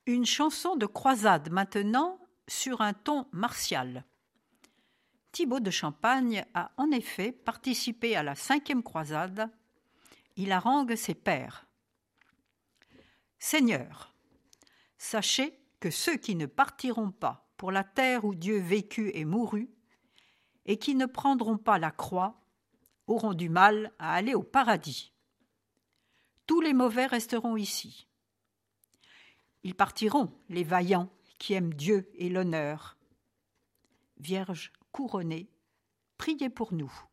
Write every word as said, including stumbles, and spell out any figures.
Une chanson de croisade maintenant sur un ton martial. Thibaut de Champagne a en effet participé à la cinquième croisade. Il harangue ses pairs. Seigneurs, sachez que ceux qui ne partiront pas pour la terre où Dieu vécut et mourut, et qui ne prendront pas la croix, auront du mal à aller au paradis. Tous les mauvais resteront ici. Ils partiront, les vaillants qui aiment Dieu et l'honneur. Vierge couronnée, priez pour nous.